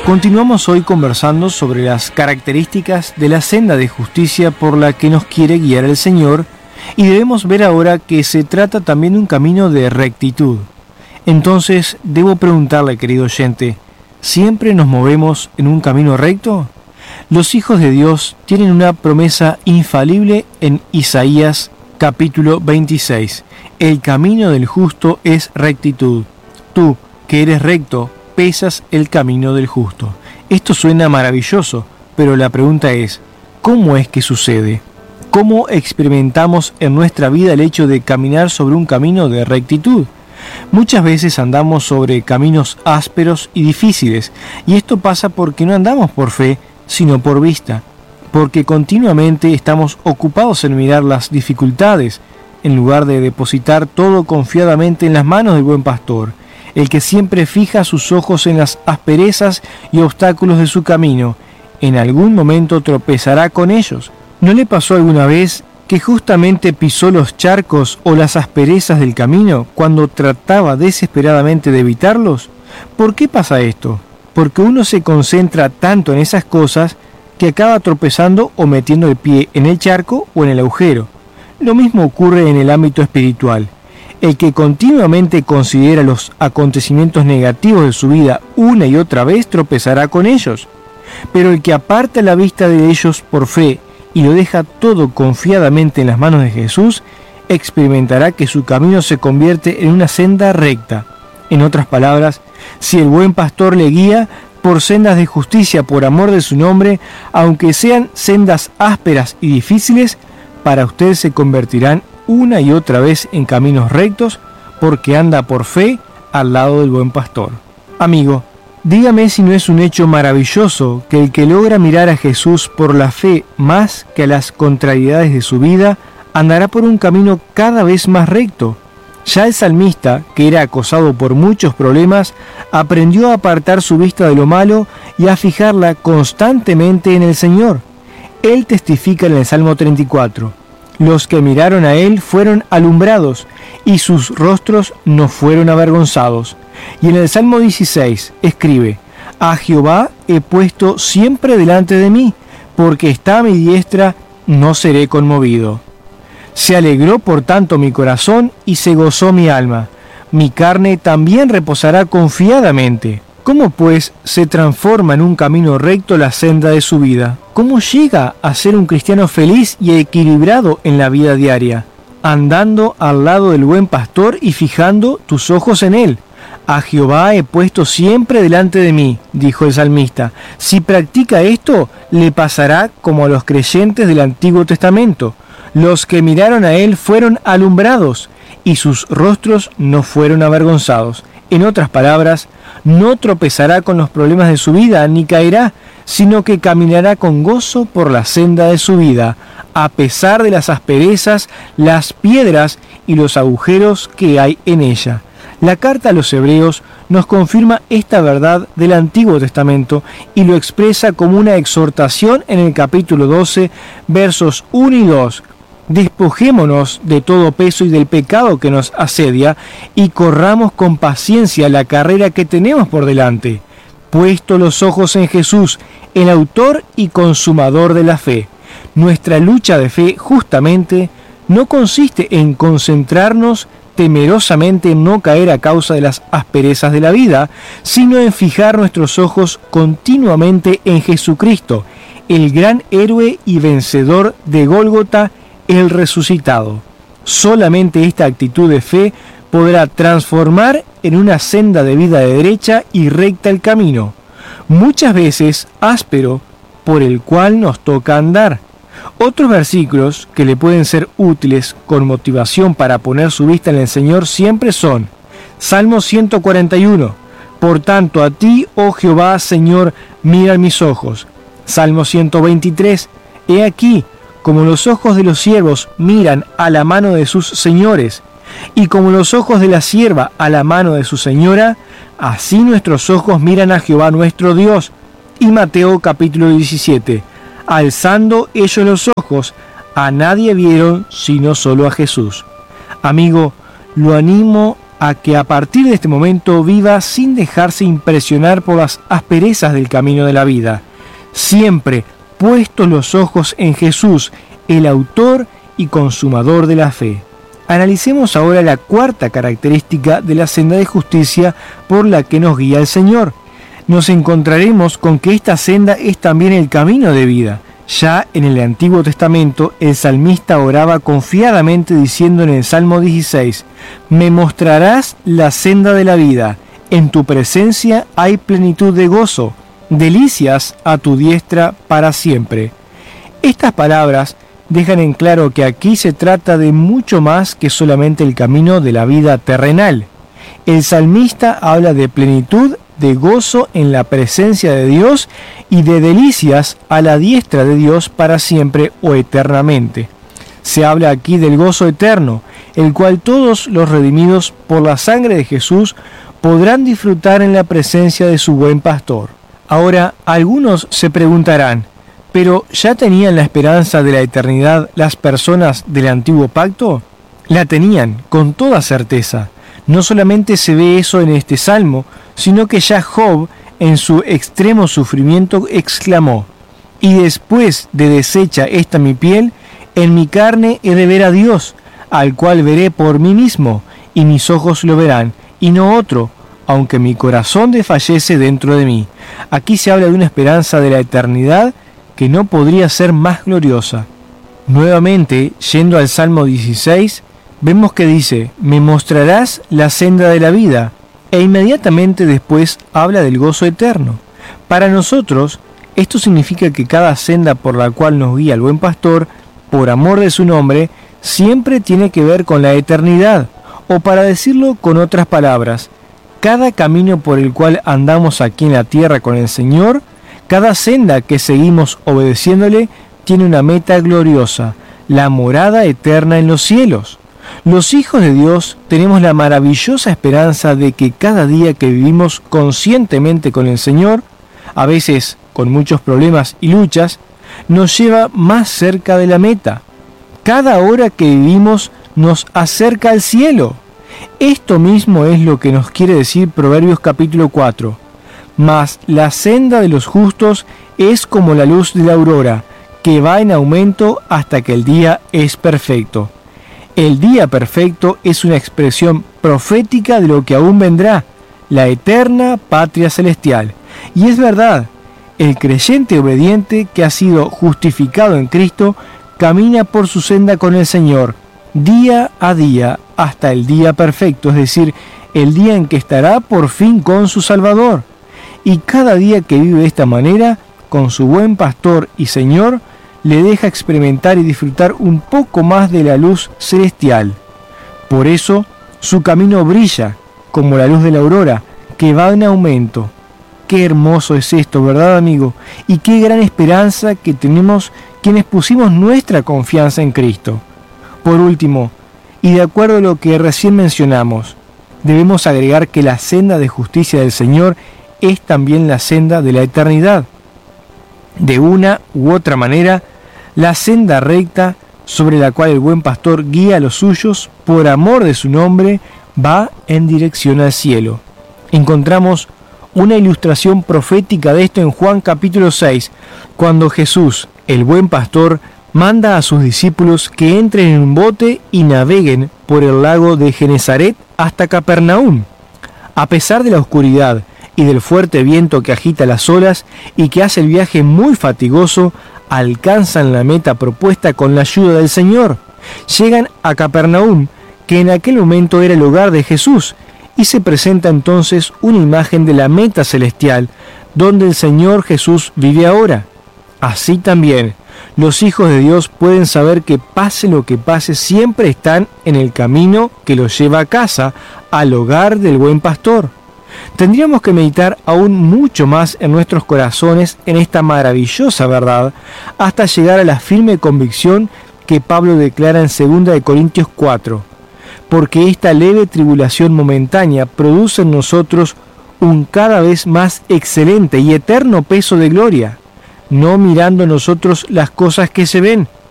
Continuamos hoy conversando sobre las características de la senda de justicia por la que nos quiere guiar el Señor, y debemos ver ahora que se trata también de un camino de rectitud. Entonces, debo preguntarle, querido oyente, ¿siempre nos movemos en un camino recto? Los hijos de Dios tienen una promesa infalible en Isaías capítulo 26. El camino del justo es rectitud. Tú, que eres recto, pesas el camino del justo. Esto suena maravilloso, pero la pregunta es, ¿cómo es que sucede? ¿Cómo experimentamos en nuestra vida el hecho de caminar sobre un camino de rectitud? Muchas veces andamos sobre caminos ásperos y difíciles, y esto pasa porque no andamos por fe, sino por vista, porque continuamente estamos ocupados en mirar las dificultades, en lugar de depositar todo confiadamente en las manos del buen pastor, el que siempre fija sus ojos en las asperezas y obstáculos de su camino. En algún momento tropezará con ellos. ¿No le pasó alguna vez que justamente pisó los charcos o las asperezas del camino cuando trataba desesperadamente de evitarlos? ¿Por qué pasa esto? Porque uno se concentra tanto en esas cosas que acaba tropezando o metiendo el pie en el charco o en el agujero. Lo mismo ocurre en el ámbito espiritual. El que continuamente considera los acontecimientos negativos de su vida una y otra vez tropezará con ellos. Pero el que aparta la vista de ellos por fe y lo deja todo confiadamente en las manos de Jesús, experimentará que su camino se convierte en una senda recta. En otras palabras, si el buen pastor le guía por sendas de justicia por amor de su nombre, aunque sean sendas ásperas y difíciles, para usted se convertirán una y otra vez en caminos rectos, porque anda por fe al lado del buen pastor. Amigo, dígame si no es un hecho maravilloso que el que logra mirar a Jesús por la fe más que a las contrariedades de su vida, andará por un camino cada vez más recto. Ya el salmista, que era acosado por muchos problemas, aprendió a apartar su vista de lo malo y a fijarla constantemente en el Señor. Él testifica en el Salmo 34, los que miraron a él fueron alumbrados, y sus rostros no fueron avergonzados. Y en el Salmo 16 escribe, a Jehová he puesto siempre delante de mí, porque está a mi diestra, no seré conmovido. Se alegró por tanto mi corazón y se gozó mi alma. Mi carne también reposará confiadamente. ¿Cómo pues se transforma en un camino recto la senda de su vida? ¿Cómo llega a ser un cristiano feliz y equilibrado en la vida diaria? Andando al lado del buen pastor y fijando tus ojos en él. A Jehová he puesto siempre delante de mí, dijo el salmista. Si practica esto, le pasará como a los creyentes del Antiguo Testamento. Los que miraron a él fueron alumbrados, y sus rostros no fueron avergonzados. En otras palabras, no tropezará con los problemas de su vida ni caerá, sino que caminará con gozo por la senda de su vida, a pesar de las asperezas, las piedras y los agujeros que hay en ella. La carta a los Hebreos nos confirma esta verdad del Antiguo Testamento y lo expresa como una exhortación en el capítulo 12, versos 1 y 2. Despojémonos de todo peso y del pecado que nos asedia y corramos con paciencia la carrera que tenemos por delante, puesto los ojos en Jesús, el autor y consumador de la fe. Nuestra lucha de fe justamente no consiste en concentrarnos temerosamente en no caer a causa de las asperezas de la vida, sino en fijar nuestros ojos continuamente en Jesucristo, el gran héroe y vencedor de Gólgota, el resucitado. Solamente esta actitud de fe podrá transformar en una senda de vida derecha y recta el camino, muchas veces áspero, por el cual nos toca andar. Otros versículos que le pueden ser útiles con motivación para poner su vista en el Señor siempre son Salmo 141, por tanto a ti, oh Jehová, Señor, miran mis ojos. Salmo 123, he aquí, como los ojos de los siervos miran a la mano de sus señores, y como los ojos de la sierva a la mano de su señora, así nuestros ojos miran a Jehová nuestro Dios. Y Mateo capítulo 17, alzando ellos los ojos, a nadie vieron sino solo a Jesús. Amigo, lo animo a que a partir de este momento viva sin dejarse impresionar por las asperezas del camino de la vida, siempre puestos los ojos en Jesús, el autor y consumador de la fe. Analicemos ahora la cuarta característica de la senda de justicia por la que nos guía el Señor. Nos encontraremos con que esta senda es también el camino de vida. Ya en el Antiguo Testamento, el salmista oraba confiadamente diciendo en el Salmo 16, «Me mostrarás la senda de la vida, en tu presencia hay plenitud de gozo, delicias a tu diestra para siempre». Estas palabras dejan en claro que aquí se trata de mucho más que solamente el camino de la vida terrenal. El salmista habla de plenitud de gozo en la presencia de Dios y de delicias a la diestra de Dios para siempre o eternamente. Se habla aquí del gozo eterno, el cual todos los redimidos por la sangre de Jesús podrán disfrutar en la presencia de su buen pastor. Ahora, algunos se preguntarán, ¿pero ya tenían la esperanza de la eternidad las personas del antiguo pacto? La tenían, con toda certeza. No solamente se ve eso en este salmo, sino que ya Job, en su extremo sufrimiento, exclamó, «Y después de deshecha esta mi piel, en mi carne he de ver a Dios, al cual veré por mí mismo, y mis ojos lo verán, y no otro, aunque mi corazón desfallece dentro de mí». Aquí se habla de una esperanza de la eternidad que no podría ser más gloriosa. Nuevamente, yendo al Salmo 16, vemos que dice, «Me mostrarás la senda de la vida», e inmediatamente después habla del gozo eterno. Para nosotros, esto significa que cada senda por la cual nos guía el buen pastor, por amor de su nombre, siempre tiene que ver con la eternidad, o para decirlo con otras palabras, cada camino por el cual andamos aquí en la tierra con el Señor, cada senda que seguimos obedeciéndole, tiene una meta gloriosa, la morada eterna en los cielos. Los hijos de Dios tenemos la maravillosa esperanza de que cada día que vivimos conscientemente con el Señor, a veces con muchos problemas y luchas, nos lleva más cerca de la meta. Cada hora que vivimos nos acerca al cielo. Esto mismo es lo que nos quiere decir Proverbios capítulo 4. Mas la senda de los justos es como la luz de la aurora, que va en aumento hasta que el día es perfecto. El día perfecto es una expresión profética de lo que aún vendrá, la eterna patria celestial. Y es verdad, el creyente obediente que ha sido justificado en Cristo camina por su senda con el Señor, día a día, hasta el día perfecto, es decir, el día en que estará por fin con su Salvador. Y cada día que vive de esta manera, con su buen pastor y Señor, le deja experimentar y disfrutar un poco más de la luz celestial. Por eso, su camino brilla como la luz de la aurora, que va en aumento. Qué hermoso es esto, ¿verdad, amigo? Y qué gran esperanza que tenemos quienes pusimos nuestra confianza en Cristo. Por último, y de acuerdo a lo que recién mencionamos, debemos agregar que la senda de justicia del Señor es también la senda de la eternidad. De una u otra manera, la senda recta sobre la cual el buen pastor guía a los suyos por amor de su nombre va en dirección al cielo. Encontramos una ilustración profética de esto en Juan capítulo 6, cuando Jesús, el buen pastor, manda a sus discípulos que entren en un bote y naveguen por el lago de Genesaret hasta Capernaum. A pesar de la oscuridad y del fuerte viento que agita las olas y que hace el viaje muy fatigoso, alcanzan la meta propuesta con la ayuda del Señor. Llegan a Capernaum, que en aquel momento era el hogar de Jesús, y se presenta entonces una imagen de la meta celestial, donde el Señor Jesús vive ahora. Así también, los hijos de Dios pueden saber que pase lo que pase, siempre están en el camino que los lleva a casa, al hogar del buen pastor. Tendríamos que meditar aún mucho más en nuestros corazones en esta maravillosa verdad, hasta llegar a la firme convicción que Pablo declara en 2 Corintios 4, porque esta leve tribulación momentánea produce en nosotros un cada vez más excelente y eterno peso de gloria, no mirando nosotros las cosas que se ven,